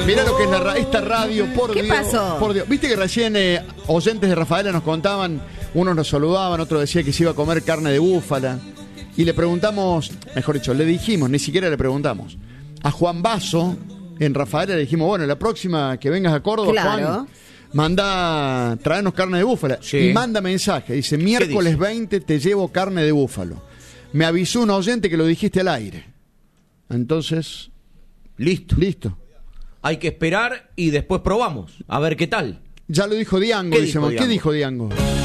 Mirá lo que es esta radio, por ¿Qué Dios. pasó? Por Dios. Viste que recién oyentes de Rafaela nos contaban, unos nos saludaban, otro decía que se iba a comer carne de búfala. Y le preguntamos, mejor dicho, le dijimos, ni siquiera le preguntamos, a Juan Basso, en Rafaela, le dijimos, bueno, la próxima que vengas a Córdoba, Claro. Juan, traernos carne de búfala. Sí. Y manda mensaje, dice, miércoles dice? 20 te llevo carne de búfalo. Me avisó un oyente que lo dijiste al aire. Entonces, listo. Hay que esperar y después probamos. A ver qué tal. Ya lo dijo Diango, ¿Qué dice, dijo ¿qué dijo Diango? Diango?